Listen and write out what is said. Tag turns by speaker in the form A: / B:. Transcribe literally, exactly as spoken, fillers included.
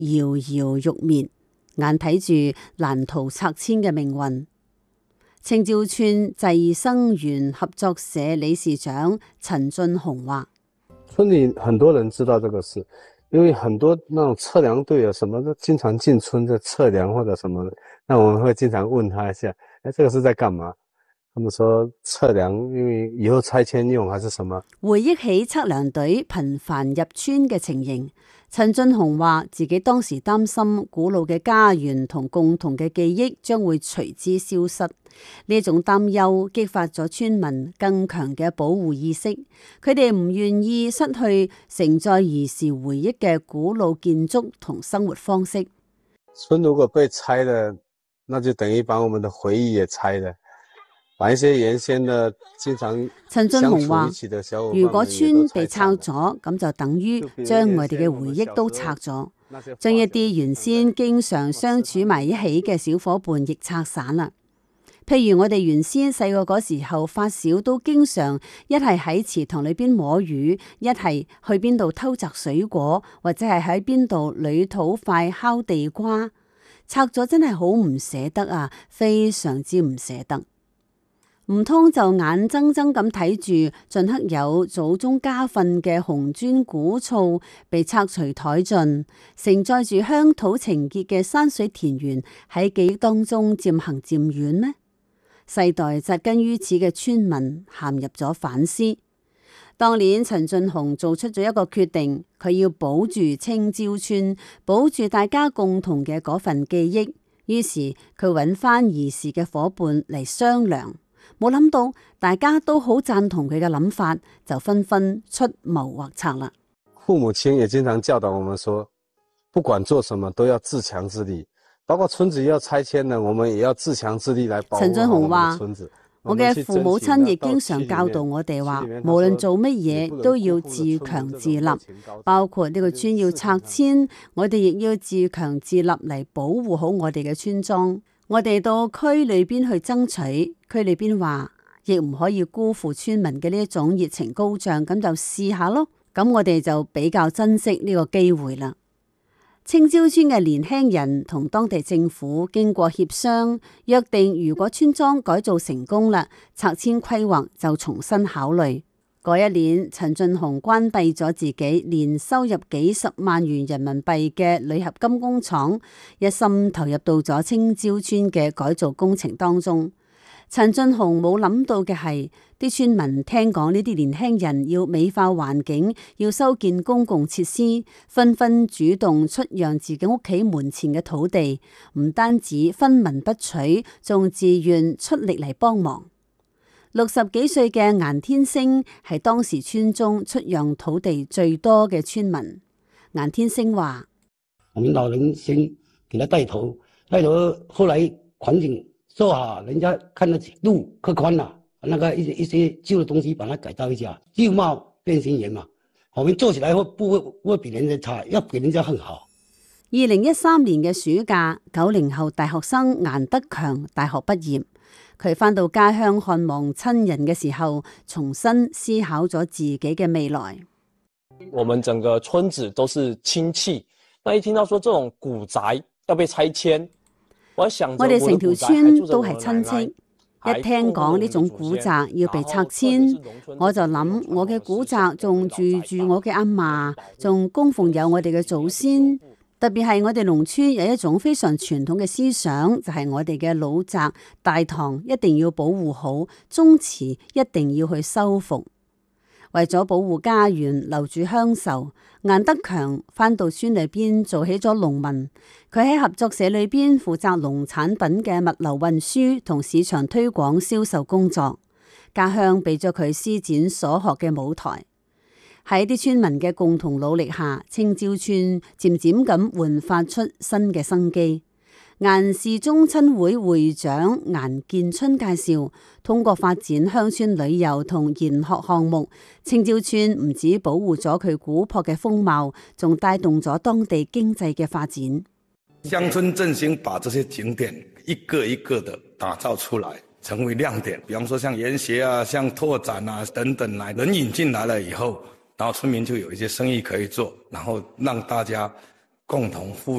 A: 搖搖欲滅，眼睇住難逃拆遷嘅命運。青椒村濟生園合作社理事長陳俊雄話：
B: 村裏很多人知道這個事，因為很多那種測量隊啊，什麼都經常進村在測量或者什麼，那我們會經常問他一下，誒，這個是在幹嘛？他們說測量，因為以後拆遷用還是什麼？
A: 回憶起測量隊頻繁入村嘅情形，陳俊雄話自己當時擔心古老嘅家園同共同嘅記憶將會隨之消失，呢種擔憂激發咗村民更強嘅保護意識，佢哋唔願意失去承載兒時回憶嘅古老建築同生活方式。
B: 村如果被拆了，那就等於把我們的回憶也拆了。把一些原先的經常
A: 陳俊雄話，如果村被拆咗，咁就等於將我哋嘅回憶都拆咗，將一啲原先經常相處埋一起嘅小伙伴亦拆散啦。譬如我哋原先細個嗰時候發小都經常一係喺池塘裏邊摸魚，一係去邊度偷摘水果，或者係喺邊度壘土塊敲地瓜。拆咗真係好唔捨得啊，非常之唔捨得。唔通就眼睜睜咁睇住盡刻有祖宗家訓嘅紅磚古厝被拆除殆盡，承載住鄉土情結嘅山水田園喺記憶當中漸行漸遠咩？世代紮根於此嘅村民陷入咗反思。當年陳俊雄做出咗一個決定，佢要保住青椒村，保住大家共同嘅嗰份記憶。於是佢揾翻兒時嘅伙伴嚟商量。冇諗到大家都好贊同佢嘅諗法，就紛紛出謀劃策啦。
B: 父母親也經常教導我們說，不管做什麼都要自強自立，包括村子要拆遷呢，我們也要自強自立來保護
A: 陳俊雄話：
B: 我
A: 嘅父母親亦經常教導我哋話，無論做乜嘢都要自強自立，包括呢個村要拆遷，我哋亦要自強自立嚟保護好我哋嘅村莊。我哋到區裏邊去爭取，區裏邊話亦唔可以辜負村民嘅呢一種熱情高漲，咁就試下咯。咁我哋就比較珍惜呢個機會啦。青椒村嘅年輕人同當地政府經過協商，約定如果村莊改造成功啦，拆遷規劃就重新考慮。嗰一年，陳俊雄關閉咗自己年收入幾十萬元人民幣嘅鋁合金工廠，一心投入到咗青椒村嘅改造工程當中。陳俊雄冇諗到嘅係，啲村民聽講呢啲年輕人要美化環境，要修建公共設施，紛紛主動出讓自己屋企門前嘅土地，唔單止分文不取，仲自願出力嚟幫忙。六十幾歲嘅顏天星係當時村中出讓土地最多嘅村民。顏天星話：
C: 我們老人先給他帶頭，帶頭後來環境做好，人家看得起路客觀啦，那個一些一些舊的東西把它改造一下，舊貌變新顏嘛。我們做起來會不會不會比人家差，要比人家更好。
A: 二零一三年嘅暑假，九零後大學生顏德強大學畢業。佢返到家鄉看望親人嘅時候，重新思考咗自己嘅未來。
D: 我們整個村子都是親戚，那一聽到說這種古宅要被拆遷，我想
A: 我哋成條村都係親戚，一聽講呢種古宅要被拆遷，我就諗我嘅古宅仲住住我嘅阿嫲，仲供奉有我哋嘅祖先。特別係我哋農村有一種非常傳統嘅思想，就係我哋嘅老宅大堂一定要保護好，宗祠一定要去修復。為咗保護家園，留住鄉愁，顏德強返到村裏邊做起咗農民。佢喺合作社裏邊負責農產品嘅物流運輸同市場推廣銷售工作。家鄉俾咗佢施展所學嘅舞台。喺啲村民嘅共同努力下，青椒村漸漸咁煥發出新嘅生機。顏氏宗親會會長顏建春介紹，通過發展鄉村旅遊同研學項目，青椒村唔止保護咗佢古樸嘅風貌，仲帶動咗當地經濟嘅發展。
E: 鄉村振興把這些景點一個一個的打造出來，成為亮點。比方說像研學啊、像拓展啊等等來，人引進來了以後，然後村民就有一些生意可以做，然後讓大家共同富裕。